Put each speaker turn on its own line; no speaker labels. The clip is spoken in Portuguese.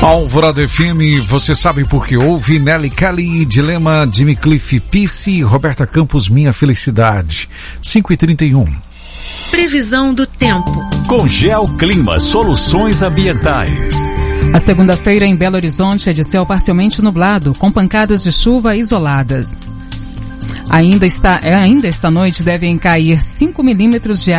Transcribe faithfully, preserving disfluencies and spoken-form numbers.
Alvorada F M, você sabe por que ouve? Nelly Kelly, Dilema, Jimmy Cliff, Pisse, Roberta Campos, Minha Felicidade. cinco e trinta e um.
Previsão do tempo.
Com Geoclima Soluções Ambientais.
A segunda-feira em Belo Horizonte é de céu parcialmente nublado, com pancadas de chuva isoladas. Ainda, está, ainda esta noite devem cair cinco milímetros de água.